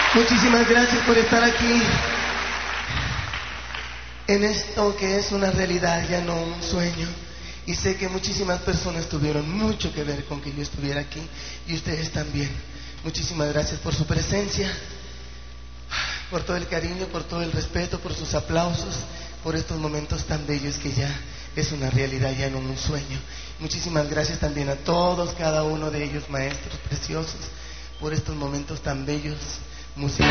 Muchísimas gracias por estar aquí en esto que es una realidad, ya no un sueño. Y sé que muchísimas personas tuvieron mucho que ver con que yo estuviera aquí, y ustedes también. Muchísimas gracias por su presencia, por todo el cariño, por todo el respeto, por sus aplausos, por estos momentos tan bellos que ya es una realidad, ya no un sueño. Muchísimas gracias también a todos, cada uno de ellos, maestros preciosos, por estos momentos tan bellos musicales.